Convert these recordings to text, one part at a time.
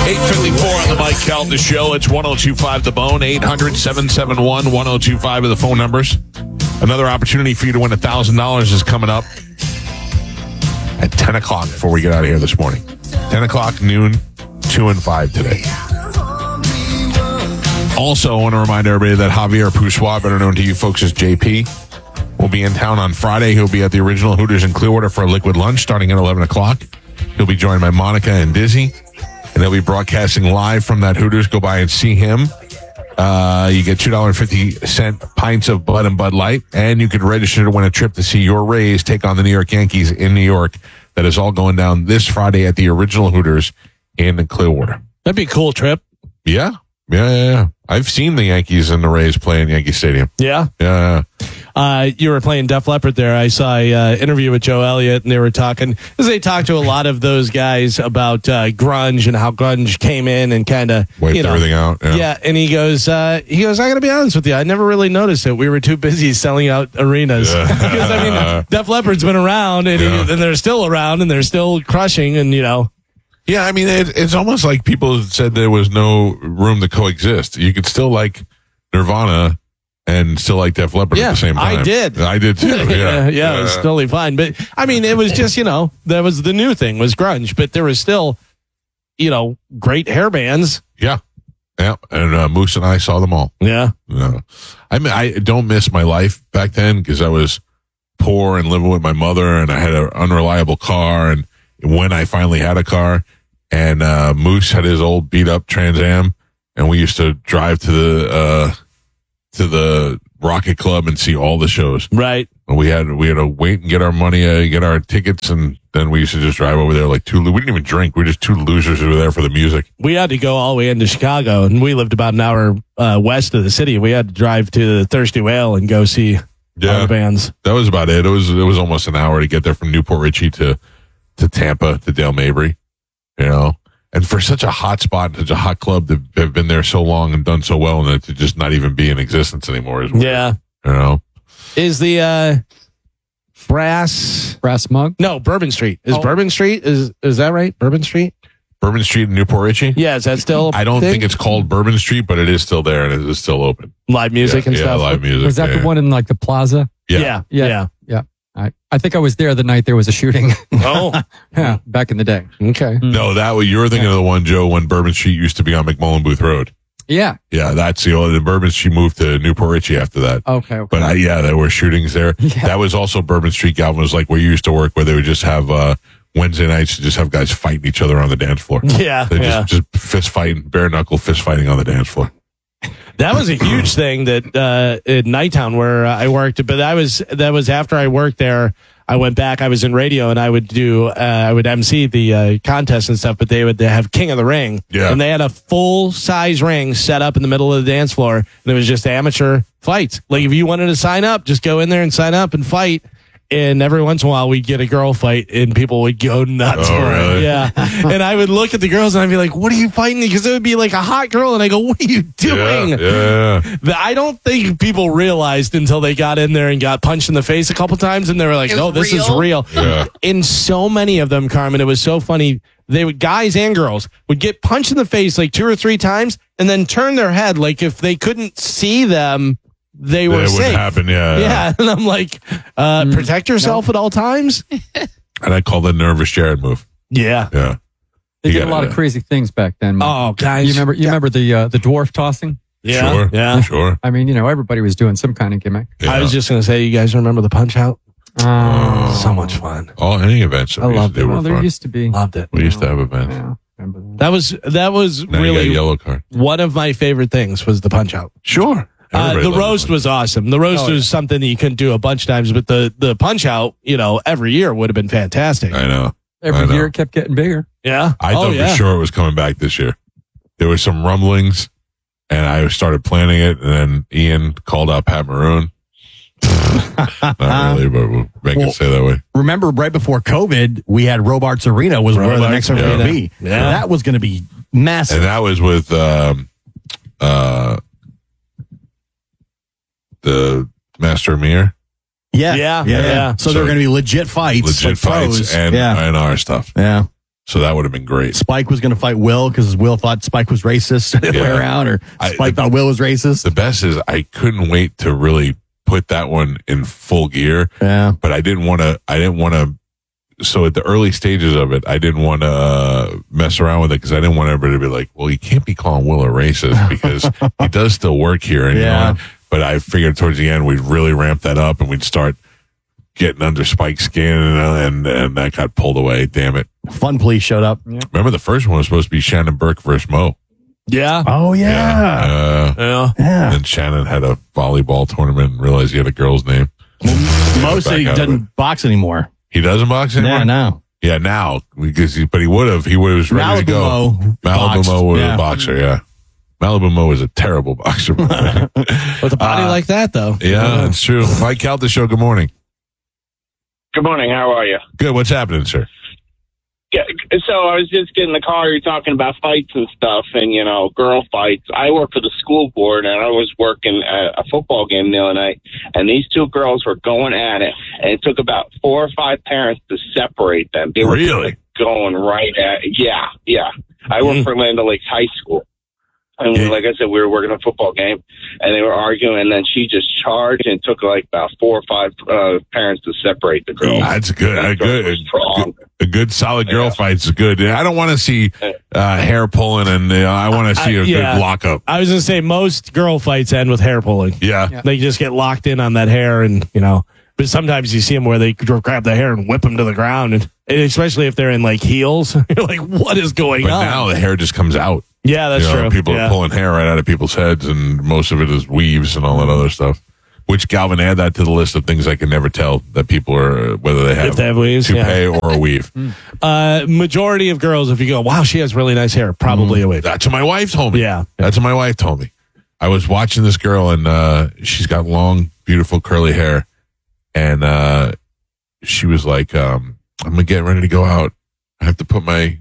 8:54 on the Mike Calta Show. It's 102.5 The Bone, 800-771-1025 are the phone numbers. Another opportunity for you to win $1,000 is coming up at 10 o'clock before we get out of here this morning. 10 o'clock, noon, 2 and 5 today. Also, I want to remind everybody that Javier Poussois, better known to you folks as JP, will be in town on Friday. He'll be at the original Hooters in Clearwater for a liquid lunch starting at 11 o'clock. He'll be joined by Monica and Dizzy, and they'll be broadcasting live from that Hooters. Go by and see him. You get $2.50 pints of Bud and Bud Light, and you can register to win a trip to see your Rays take on the New York Yankees in New York. That is all going down this Friday at the original Hooters in Clearwater. That'd be a cool trip. Yeah. I've seen the Yankees and the Rays play in Yankee Stadium. Yeah. Yeah. You were playing Def Leppard there. I saw an interview with Joe Elliott, and they were talking, as they talked to a lot of those guys about grunge and how grunge came in and kind of wiped everything out. Yeah. And he goes, I got to be honest with you, I never really noticed it. We were too busy selling out arenas. Yeah. Because, I mean, Def Leppard's been around, and, and they're still around, and they're still crushing, and, Yeah, I mean, it's almost like people said there was no room to coexist. You could still like Nirvana and still like Def Leppard at the same time. I did too. Yeah, it was totally fine. But I mean, it was just, that was the new thing was grunge, but there was still, great hair bands. Yeah. And Moose and I saw them all. Yeah. I mean, I don't miss my life back then because I was poor and living with my mother, and I had an unreliable car. And when I finally had a car, and Moose had his old beat up Trans Am, and we used to drive to the Rocket Club and see all the shows. Right. And we had to wait and get our money, get our tickets, and then we used to just drive over there like we didn't even drink. We were just two losers who were there for the music. We had to go all the way into Chicago, and we lived about an hour west of the city. We had to drive to the Thirsty Whale and go see all the bands. That was about it. It was almost an hour to get there from Newport Richie to Tampa to Dale Mabry. And for such a hot spot, such a hot club that have been there so long and done so well, and to just not even be in existence anymore is weird. Yeah. Is the Brass Mug? No, Bourbon Street. Is Bourbon Street? Is that right? Bourbon Street? Bourbon Street in Newport Richie? Yeah, is that still I don't think it's called Bourbon Street, but it is still there and it is still open. Live music and stuff? Yeah, live music. Was that the one in like the plaza? Yeah. I think I was there the night there was a shooting. Oh. Yeah, back in the day. Okay. No, you're thinking of the one, Joe, when Bourbon Street used to be on McMullen Booth Road. Yeah. Yeah, that's the Bourbon Street moved to Newport Richie after that. Okay. But there were shootings there. Yeah. That was also Bourbon Street, Galvin, was like where you used to work, where they would just have Wednesday nights, just have guys fighting each other on the dance floor. Yeah. They just fist fighting, bare knuckle fist fighting on the dance floor. That was a huge thing that at Nighttown where I worked, but that was after I worked there. I went back. I was in radio, and I would MC the contest and stuff. But they have King of the Ring, and they had a full size ring set up in the middle of the dance floor, and it was just amateur fights. Like if you wanted to sign up, just go in there and sign up and fight. And every once in a while, we'd get a girl fight, and people would go nuts for really? it. Yeah. And I would look at the girls, and I'd be like, what are you fighting? Because it would be like a hot girl, and I go, what are you doing? Yeah. I don't think people realized until they got in there and got punched in the face a couple times, and they were like, no, this is real. Yeah. And so many of them, Carmen, it was so funny. Guys and girls would get punched in the face like 2 or 3 times, and then turn their head like if they couldn't see them, they were safe. It would happen, yeah. And I'm like, protect yourself at all times. And I call the nervous Jared move. Yeah. Yeah. They did a lot of crazy things back then. Oh, guys. You remember the dwarf tossing? Yeah. Sure. Yeah. Sure. I mean, everybody was doing some kind of gimmick. Yeah. I was just going to say, you guys remember the Punch Out? Oh. So much fun. Any events that I we used loved to do it. were There fun. used to be. Loved it. We used to have events. Yeah, remember that. That was Now you got a really yellow card. one of my favorite things was the Punch Out. Sure. The roast was awesome. The roast was something that you couldn't do a bunch of times, but the Punch Out, every year would have been fantastic. I know. Every year it kept getting bigger. Yeah. I thought for sure it was coming back this year. There were some rumblings, and I started planning it, and then Ian called out Pat Maroon. Not really, but we'll make it say that way. Remember, right before COVID, we had Robarts Arena was where the next one was going to be. Yeah. So that was going to be massive. And that was with the Master Amir. Yeah. So there were going to be legit fights. Legit like fights pros. and our stuff. Yeah. So that would have been great. Spike was going to fight Will because Will thought Spike was racist the other way around, or Spike thought Will was racist. The best is I couldn't wait to really put that one in full gear. Yeah. But I didn't want to. So at the early stages of it, I didn't want to mess around with it because I didn't want everybody to be like, well, you can't be calling Will a racist because he does still work here. And, Yeah. you know, but I figured towards the end, we'd really ramp that up and we'd start getting under Spike's skin and that got pulled away. Damn it. Fun Police showed up. Remember the first one was supposed to be Shannon Burke versus Mo. Yeah. Oh, yeah. Yeah. Yeah. And Shannon had a volleyball tournament and realized he had a girl's name. Most of he back out of doesn't box anymore. He doesn't box anymore? Yeah, no. Yeah, now. But he would have. He was ready to go. Malibu Mo was a boxer, yeah. Malibu Mo was a terrible boxer. With a body like that, though. Yeah, it's true. Mike Calta Show, good morning. Good morning. How are you? Good. What's happening, sir? Yeah, so I was just getting the car. You're talking about fights and stuff, and girl fights. I work for the school board, and I was working at a football game the other night, and these two girls were going at it, and it took about 4 or 5 parents to separate them. They were Really? going right at it. Yeah. I work for Land O'Lakes High School. And like I said, we were working a football game, and they were arguing, and then she just charged, and it took like about 4 or 5 parents to separate the girls. That's good. Strong. A good solid girl fight's good. I don't want to see hair pulling, and I want to see a good lockup. I was going to say most girl fights end with hair pulling. Yeah. They just get locked in on that hair, and but sometimes you see them where they grab the hair and whip them to the ground, and especially if they're in like heels, you're like, what is going But on? now the hair just comes out. Yeah, that's true. People are pulling hair right out of people's heads, and most of it is weaves and all that other stuff. Which, Galvin, add that to the list of things I can never tell that people are, whether they have, If they have weaves, toupee or a weave. Majority of girls, if you go, wow, she has really nice hair, probably a weave. That's what my wife told me. Yeah. That's what my wife told me. I was watching this girl, and she's got long, beautiful, curly hair. And she was like, I'm getting ready to go out. I have to put my,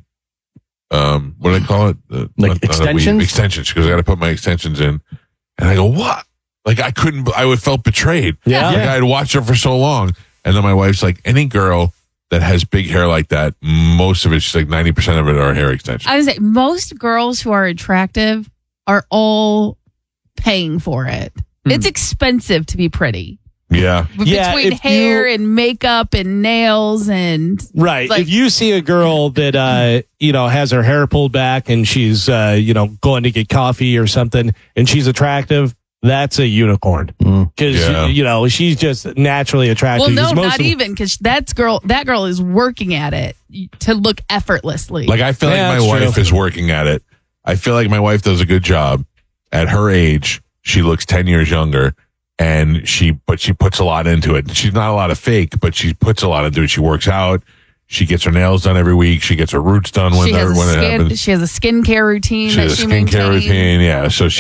what do I call it? Extensions? Extensions. She goes, I got to put my extensions in. And I go, what? Like, I felt betrayed. Yeah. Like, I had watched her for so long. And then my wife's like, any girl that has big hair like that, most of it, she's like 90% of it are hair extensions. I would say most girls who are attractive are all paying for it. It's expensive to be pretty. Yeah. Between hair and makeup and nails and Right. like- If you see a girl that, has her hair pulled back and she's, going to get coffee or something and she's attractive, that's a unicorn. Because, she's just naturally attractive. well, no, 'Cause most not of- even because that girl is working at it to look effortlessly. Like, I feel Yeah, like my that's wife true. is working at it. I feel like my wife does a good job. At her age, she looks 10 years younger, and she puts a lot into it. She's not a lot of fake, but she puts a lot into it. She works out. She gets her nails done every week. She gets her roots done when she has it happens. she has a skincare routine She that has a she skincare maintains. routine. Yeah. So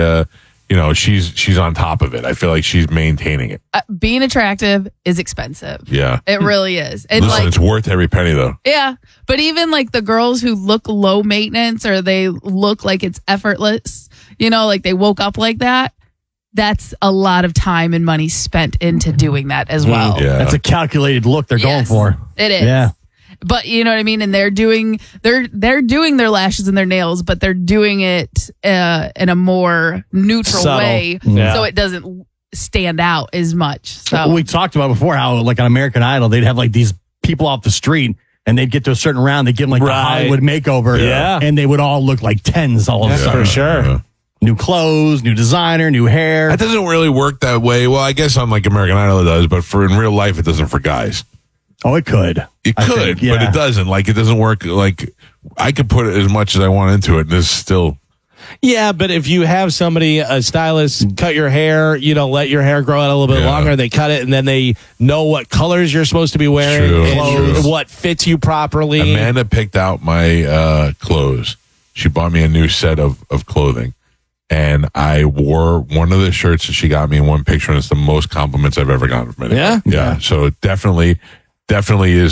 she's on top of it. I feel like she's maintaining it. Being attractive is expensive. Yeah. It really is. And Listen, it's worth every penny, though. yeah, but even like the girls who look low maintenance or they look like it's effortless, like they woke up like that, that's a lot of time and money spent into doing that as well. Yeah. That's a calculated look they're going Yes, for. It is. Yeah. But you know what I mean? And they're doing their lashes and their nails, but they're doing it in a more neutral Subtle. way. Yeah. So it doesn't stand out as much. So We talked about before how, like, on American Idol, they'd have like these people off the street and they'd get to a certain round, they'd give them like the Right. Hollywood makeover. Yeah. And they would all look like 10s all of a sudden. for sure. Yeah. New clothes, new designer, new hair. That doesn't really work that way. Well, I guess on like American Idol it does, but in real life it doesn't for guys. Oh, it could. It I could, think, but yeah. it doesn't. Like, it doesn't work. Like, I could put as much as I want into it, and it's still. Yeah, but if you have somebody, a stylist, cut your hair, let your hair grow out a little bit Yeah. longer, they cut it, and then they know what colors you're supposed to be wearing, True, and true. what fits you properly. Amanda picked out my clothes. She bought me a new set of clothing, and I wore one of the shirts that she got me in one picture, and it's the most compliments I've ever gotten from it. Yeah? Yeah. So it definitely is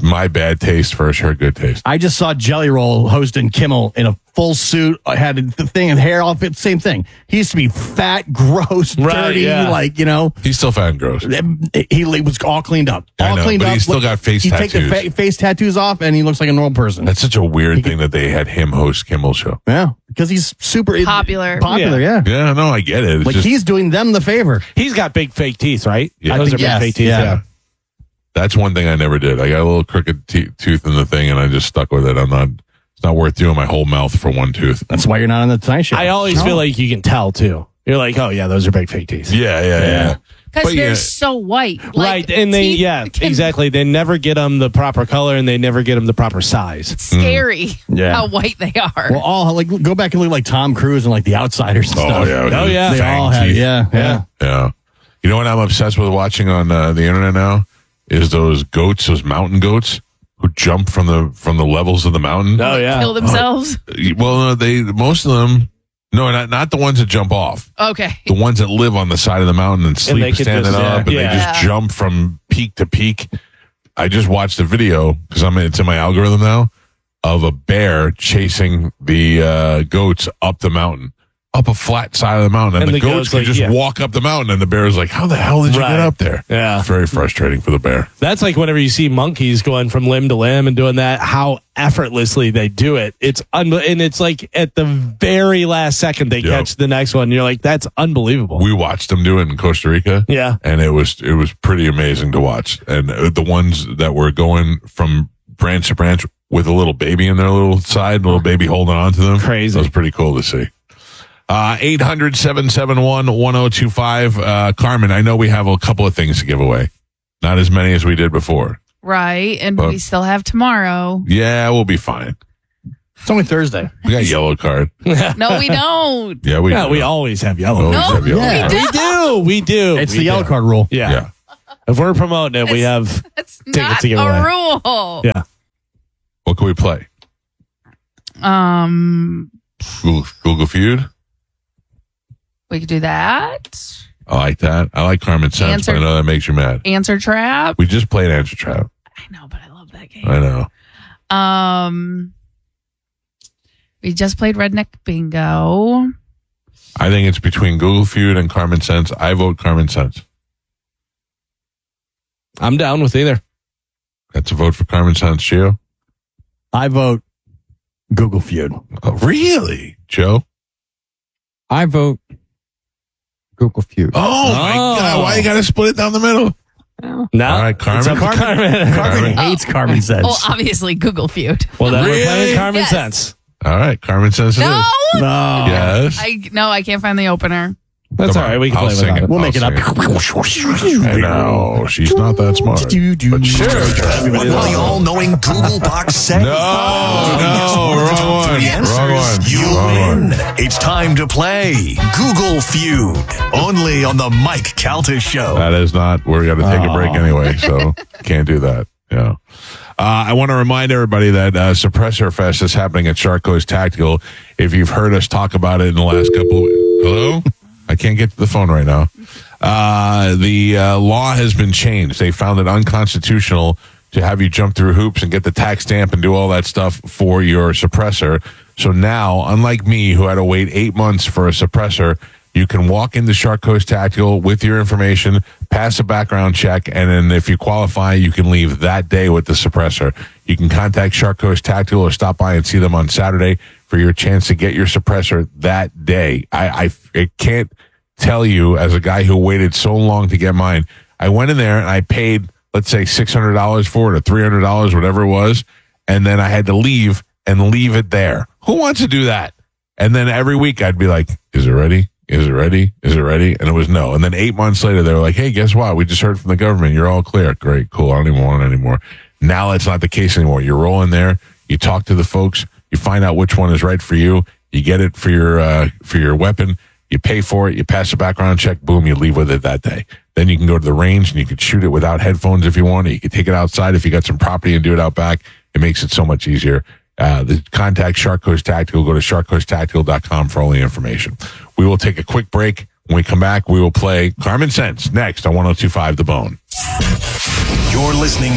my bad taste versus her good taste. I just saw Jelly Roll hosting Kimmel in a full suit, had the thing and hair all fit, same thing. He used to be fat, gross, Right, dirty, yeah. like, He's still fat and gross. he was all cleaned up. I All know, cleaned but up. he's still got face you take the tattoos. face tattoos off and he looks like a normal person. That's such a weird thing that they had him host Kimmel's show. Yeah, because he's super Popular. yeah. Yeah, no, I get it. It's Like just, he's doing them the favor. He's got big fake teeth, right? Yeah. Those I are think big yes, fake teeth. yeah. Yeah. that's one thing I never did. I got a little crooked tooth in the thing, and I just stuck with it. It's not worth doing my whole mouth for one tooth. That's why you're not on the Tonight Show. I always feel like you can tell too. You're like, oh yeah, those are big fake teeth. Yeah. Because But they're yeah. so white. Like, Right, and they teeth can- exactly. They never get them the proper color, and they never get them the proper size. Scary Yeah. how white they are. well, all like go back and look like Tom Cruise and like The Outsiders and stuff. Oh, yeah. They Fang all have, teeth. yeah. Yeah. You know what I'm obsessed with watching on the internet now is those goats, those mountain goats who jump from the levels of the mountain. Oh yeah, Kill themselves. Well, no, most of them. No, not the ones that jump off. Okay. The ones that live on the side of the mountain and they sleep could standing just- up, and yeah. they just Yeah. jump from peak to peak. I just watched a video because it's in my algorithm now of a bear chasing the goats up the mountain, up a flat side of the mountain, and And the the goats goat's could like, just yeah. walk up the mountain, and the bear is like, "How the hell did you Right. get up there?" Yeah. It's very frustrating for the bear. That's like whenever you see monkeys going from limb to limb and doing that, how effortlessly they do it. It's and it's like at the very last second they Yep. catch the next one. You're like, that's unbelievable. We watched them do it in Costa Rica. Yeah. And it was pretty amazing to watch. And the ones that were going from branch to branch with a little baby in their little side, little baby holding on to them. Crazy. That was pretty cool to see. 800-771-1025. Carmen, I know we have a couple of things to give away. Not as many as we did before. Right. And But- we still have tomorrow. Yeah, we'll be fine. It's only Thursday. We got a yellow card. No, we don't. Yeah, we Yeah, do. we always have yellow. Always No, have yellow yeah. card. We do. It's We the yellow do. card rule. Yeah. Yeah. If we're promoting it, we have. That's Tickets not to give away. a rule. Yeah. What can we play? Google Feud? We could do that. I like that. I like Carmen Sense, but I Answer- know that makes you mad. Answer trap. We just played Answer Trap. I know, but I love that game. I know. We just played Redneck Bingo. I think it's between Google Feud and Carmen Sense. I vote Carmen Sense. I'm down with either. That's a vote for Carmen Sense, Gio. I vote Google Feud. Oh, really? Joe? I vote Google Feud. Oh, my God. Why you got to split it down the middle? No. All right, Carmen. It's up to Carmen. Carmen hates Carmen Sense. Well, obviously Google Feud. Well, then Really? we're playing Carmen Yes. Sense. All right, Carmen Sense it No. is. No. Yes. I can't find the opener. That's Come all on, right. We can I'll play sing without it. it. We'll I'll make it up. sing I know. She's not that smart. But What will the all-knowing Google box say? No, wrong one. The answers, Wrong one. you Wrong win. It's time to play Google Feud, only on the Mike Calta Show. That is not. We're going to take a break anyway, so can't do that. Yeah. I want to remind everybody that Suppressor Fest is happening at Shark Coast Tactical. If you've heard us talk about it in the last couple of hello? I can't get to the phone right now. The law has been changed. They found it unconstitutional to have you jump through hoops and get the tax stamp and do all that stuff for your suppressor. So now, unlike me, who had to wait 8 months for a suppressor, you can walk into Shark Coast Tactical with your information, pass a background check, and then if you qualify, you can leave that day with the suppressor. You can contact Shark Coast Tactical or stop by and see them on Saturday for your chance to get your suppressor that day. I can't tell you, as a guy who waited so long to get mine, I went in there and I paid, let's say, $600 for it or $300, whatever it was, and then I had to leave it there. Who wants to do that? And then every week I'd be like, is it ready? Is it ready? Is it ready? And it was no. And then 8 months later, they were like, hey, guess what? We just heard from the government. You're all clear. Great, cool. I don't even want it anymore. Now that's not the case anymore. You roll in there, you talk to the folks, you find out which one is right for you, you get it for your weapon, you pay for it, you pass a background check, boom, you leave with it that day. Then you can go to the range and you can shoot it without headphones if you want. You can take it outside if you got some property and do it out back. It makes it so much easier. Contact Shark Coast Tactical. Go to sharkcoasttactical.com for all the information. We will take a quick break. When we come back, we will play Carmen Sense next on 102.5 The Bone. You're listening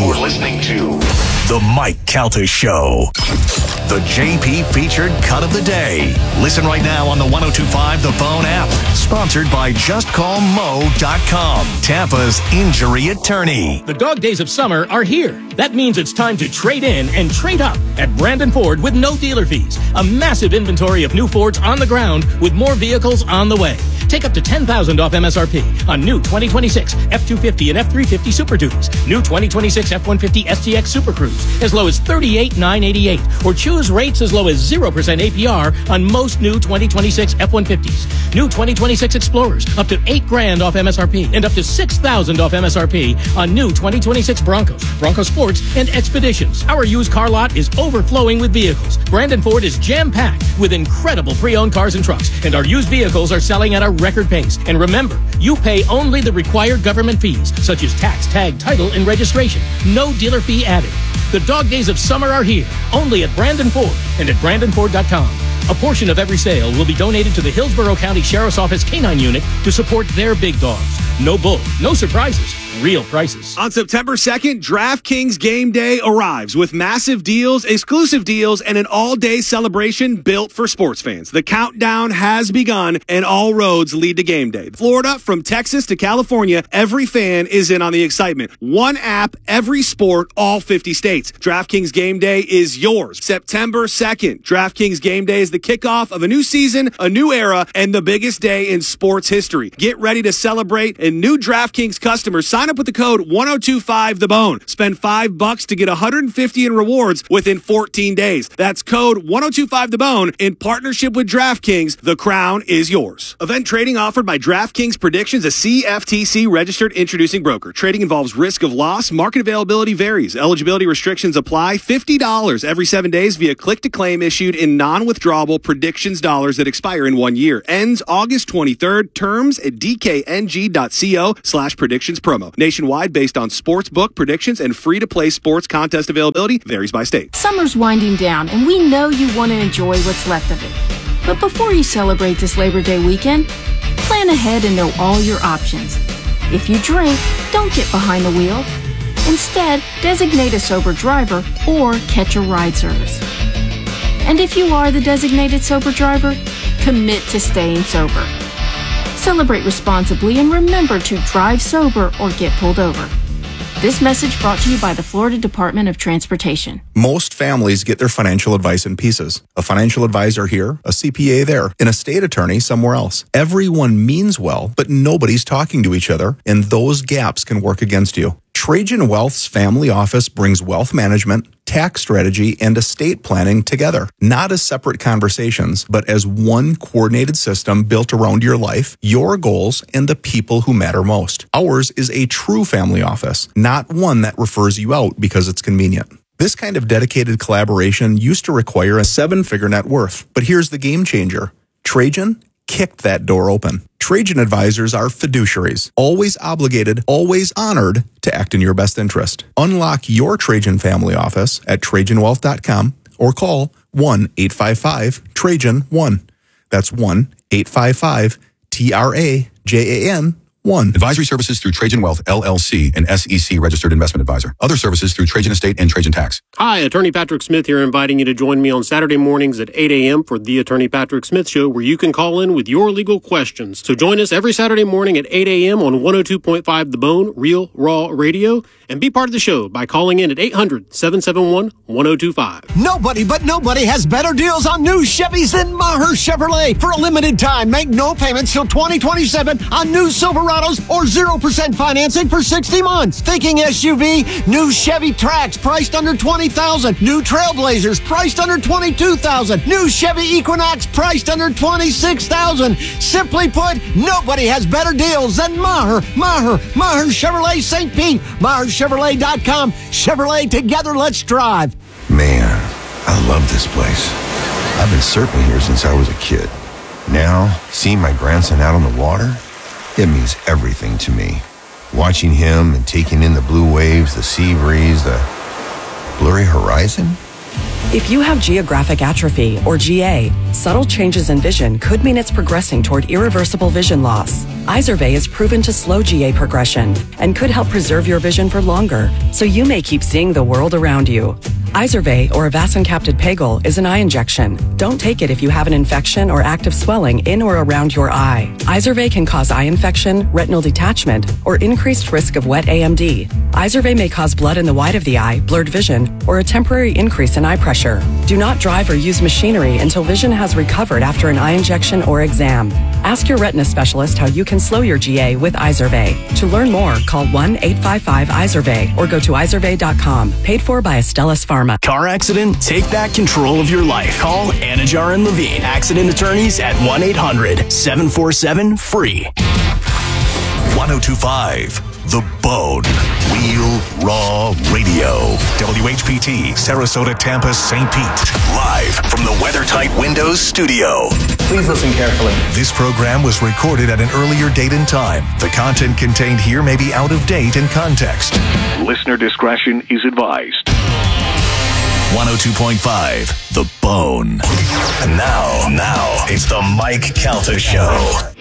to The Mike Calta Show. The JP featured cut of the day. Listen right now on the 102.5 The Bone app. Sponsored by JustCallMo.com, Tampa's injury attorney. The dog days of summer are here. That means it's time to trade in and trade up at Brandon Ford with no dealer fees. A massive inventory of new Fords on the ground with more vehicles on the way. Take up to $10,000 off MSRP on new 2026 F-250 and F-350 Super Duties, new 2026 F-150 STX Super Cruise, as low as $38,988, or choose rates as low as 0% APR on most new 2026 F-150s. New 2026 Explorers, up to $8,000 off MSRP, and up to $6,000 off MSRP on new 2026 Broncos, Bronco Sports, and Expeditions. Our used car lot is overflowing with vehicles. Brandon Ford is jam-packed with incredible pre-owned cars and trucks, and our used vehicles are selling at a record pace. And remember, you pay only the required government fees, such as tax, tag, title, and registration. No dealer fee added. The dog days of summer are here, only at Brandon Ford and at BrandonFord.com. A portion of every sale will be donated to the Hillsborough County Sheriff's Office Canine Unit to support their big dogs. No bull, no surprises, real prices. On September 2nd, DraftKings Game Day arrives with massive deals, exclusive deals, and an all-day celebration built for sports fans. The countdown has begun, and all roads lead to game day. Florida, from Texas to California, every fan is in on the excitement. One app, every sport, all 50 states. DraftKings Game Day is yours. September 2nd, DraftKings Game Day is the kickoff of a new season, a new era, and the biggest day in sports history. Get ready to celebrate, and new DraftKings customers sign up with the code 1025TheBone. Spend $5 to get $150 in rewards within 14 days. That's code 1025TheBone in partnership with DraftKings. The crown is yours. Event trading offered by DraftKings Predictions, a CFTC registered introducing broker. Trading involves risk of loss. Market availability varies. Eligibility restrictions apply. $50 every 7 days via click to claim issued in non-withdrawable predictions dollars that expire in 1 year. Ends August 23rd. Terms at dkng.co/predictions promo. Nationwide based on sportsbook predictions and free-to-play sports contest availability varies by state. Summer's winding down, and we know you want to enjoy what's left of it. But before you celebrate this Labor Day weekend, plan ahead and know all your options. If you drink, don't get behind the wheel. Instead, designate a sober driver or catch a ride service. And if you are the designated sober driver, commit to staying sober. Celebrate responsibly and remember to drive sober or get pulled over. This message brought to you by the Florida Department of Transportation. Most families get their financial advice in pieces. A financial advisor here, a CPA there, and a state attorney somewhere else. Everyone means well, but nobody's talking to each other, and those gaps can work against you. Trajan Wealth's family office brings wealth management, tax strategy, and estate planning together, not as separate conversations, but as one coordinated system built around your life, your goals, and the people who matter most. Ours is a true family office, not one that refers you out because it's convenient. This kind of dedicated collaboration used to require a 7-figure net worth, but here's the game changer. Trajan kicked that door open. Trajan advisors are fiduciaries, always obligated, always honored to act in your best interest. Unlock your Trajan family office at TrajanWealth.com or call 1-855-TRAJAN-1. That's 1-855-TRAJAN-1. Advisory services through Trajan Wealth, LLC, an SEC registered investment advisor. Other services through Trajan Estate and Trajan Tax. Hi, Attorney Patrick Smith here, inviting you to join me on Saturday mornings at 8 a.m. for The Attorney Patrick Smith Show, where you can call in with your legal questions. So join us every Saturday morning at 8 a.m. on 102.5 The Bone, Real Raw Radio, and be part of the show by calling in at 800-771-1025. Nobody has better deals on new Chevys than Maher Chevrolet. For a limited time, make no payments till 2027 on new Silverados or 0% financing for 60 months. Thinking SUV? New Chevy Trax priced under $20,000. New Trailblazers priced under $22,000. New Chevy Equinox priced under $26,000. Simply put, nobody has better deals than Maher Chevrolet St. Pete. MaherChevrolet.com. Chevrolet, together, let's drive. Man, I love this place. I've been surfing here since I was a kid. Now, seeing my grandson out on the water, it means everything to me. Watching him and taking in the blue waves, the sea breeze, the blurry horizon. If you have geographic atrophy, or GA, subtle changes in vision could mean it's progressing toward irreversible vision loss. Izervay is proven to slow GA progression and could help preserve your vision for longer, so you may keep seeing the world around you. Izervay, or avacincaptad pegol, is an eye injection. Don't take it if you have an infection or active swelling in or around your eye. Izervay can cause eye infection, retinal detachment, or increased risk of wet AMD. Izervay may cause blood in the white of the eye, blurred vision, or a temporary increase in eye pressure. Do not drive or use machinery until vision has recovered after an eye injection or exam. Ask your retina specialist how you can slow your GA with Izervay. To learn more, call 1-855-IZERVAY or go to izervay.com. Paid for by Astellas Pharma. Car accident? Take back control of your life. Call Anajar and Levine, accident attorneys at 1-800-747-FREE. 1025 The Bone. Real Raw Radio. WHPT, Sarasota, Tampa, St. Pete. Live from the WeatherTight Windows studio. Please listen carefully. This program was recorded at an earlier date and time. The content contained here may be out of date in context. Listener discretion is advised. 102.5 The Bone. And now, it's the Mike Calta Show.